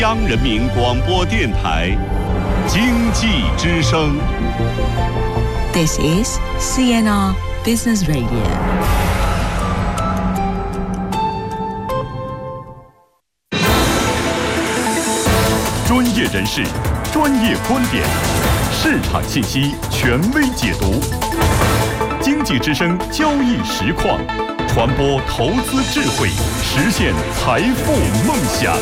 央人民广播电台经济之声。 This is CNR Business Radio。 专业人士，专业观点，市场信息权威解读。经济之声交易实况，传播投资智慧，实现财富梦想。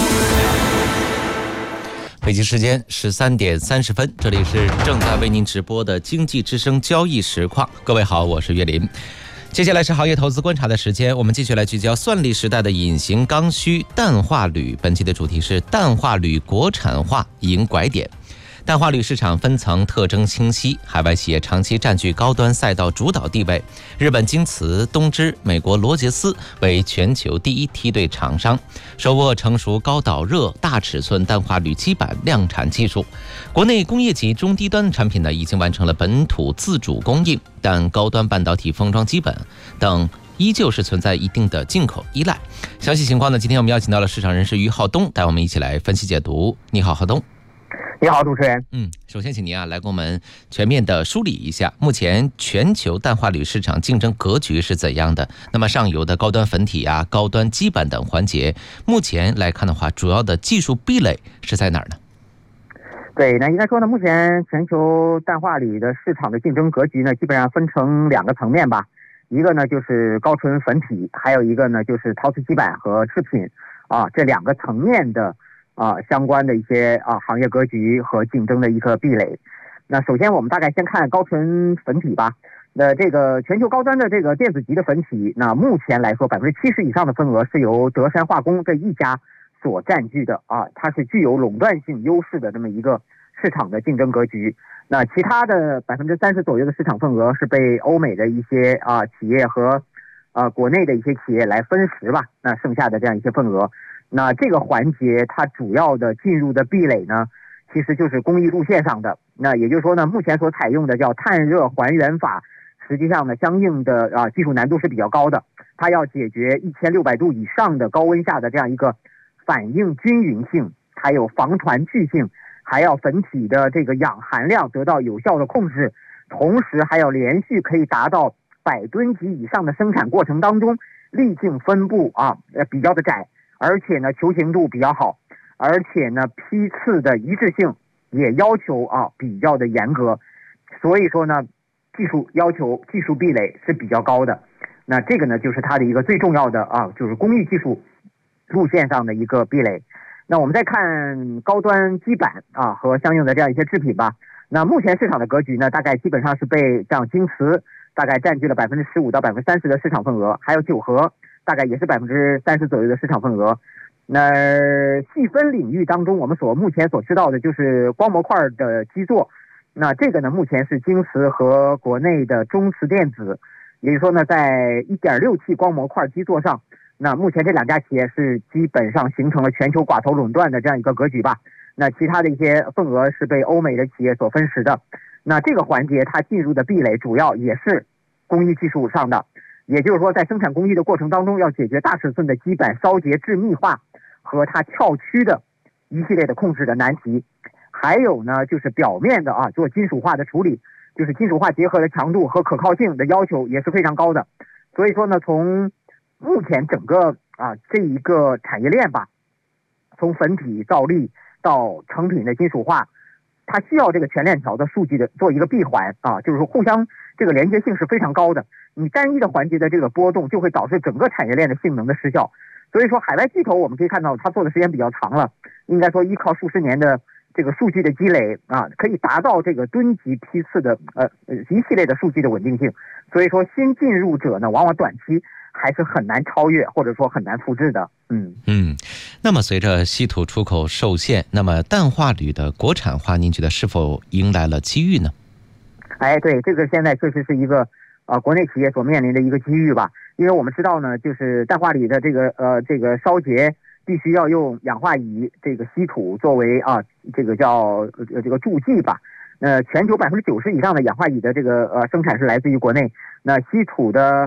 北京时间13点30分，这里是正在为您直播的经济之声交易实况。各位好，我是岳林。接下来是行业投资观察的时间，我们继续来聚焦算力时代的隐形刚需氮化铝。本期的主题是氮化铝国产化迎拐点。氮化铝市场分层特征清晰，海外企业长期占据高端赛道主导地位。日本京瓷、东芝、美国罗杰斯为全球第一梯队厂商，手握成熟高导热大尺寸氮化铝基板量产技术。国内工业级中低端的产品呢，已经完成了本土自主供应，但高端半导体封装基本等依旧是存在一定的进口依赖。详细情况呢，今天我们邀请到了市场人士于浩东，带我们一起来分析解读。你好，浩东。 你好，主持人。 首先请您来给我们全面的梳理一下目前全球氮化铝市场竞争格局是怎样的。那么上游的高端粉体啊、高端基板等环节，目前来看的话，主要的技术壁垒是在哪儿呢？ 对，那应该说呢，目前全球氮化铝的市场的竞争格局呢，基本上分成两个层面吧。一个呢就是高纯粉体，还有一个呢就是陶瓷基板和制品这两个层面的相关的一些行业格局和竞争的一个壁垒。那首先我们大概先看高纯粉体吧。那这个全球高端的这个电子级的粉体，那目前来说70%以上的份额是由德山化工这一家所占据的它是具有垄断性优势的这么一个市场的竞争格局。那其他的30%左右的市场份额是被欧美的一些企业和国内的一些企业来分食吧。那剩下的这样一些份额，那这个环节它主要的进入的壁垒呢，其实就是工艺路线上的。那也就是说呢，目前所采用的叫碳热还原法，实际上呢相应的技术难度是比较高的。它要解决1600度以上的高温下的这样一个反应均匀性，还有防团聚性，还要粉体的这个氧含量得到有效的控制，同时还要连续可以达到100吨级以上的生产过程当中，粒径分布比较的窄，而且呢球形度比较好，而且呢批次的一致性也要求比较的严格。所以说呢技术要求、技术壁垒是比较高的。那这个呢就是它的一个最重要的就是工艺技术路线上的一个壁垒。那我们再看高端基板和相应的这样一些制品吧。那目前市场的格局呢，大概基本上是被像京瓷大概占据了15%到30%的市场份额，还有九和大概也是30%左右的市场份额。那细分领域当中，我们目前所知道的就是光模块的基座。那这个呢，目前是京瓷和国内的中磁电子，也就是说呢，在1.6T 光模块基座上，那目前这两家企业是基本上形成了全球寡头垄断的这样一个格局吧。那其他的一些份额是被欧美的企业所分食的。那这个环节它进入的壁垒主要也是工艺技术上的，也就是说在生产工艺的过程当中，要解决大尺寸的基板烧结致密化和它跳曲的一系列的控制的难题。还有呢就是表面的做金属化的处理，就是金属化结合的强度和可靠性的要求也是非常高的。所以说呢，从目前整个这一个产业链吧，从粉体造粒到成品的金属化，它需要这个全链条的数据的做一个闭环就是说互相这个连接性是非常高的。你单一的环节的这个波动就会导致整个产业链的性能的失效。所以说海外巨头我们可以看到它做的时间比较长了，应该说依靠数十年的这个数据的积累可以达到这个吨级批次的一系列的数据的稳定性。所以说新进入者呢，往往短期还是很难超越，或者说很难复制的。 那么随着稀土出口受限，那么氮化铝的国产化，您觉得是否迎来了机遇呢？ 对，这个现在确实是一个国内企业所面临的一个机遇吧。因为我们知道呢，就是氮化铝的这个烧结必须要用氧化乙这个稀土作为这个叫这个助剂吧。全球90%以上的氧化乙的这个生产是来自于国内。那稀土的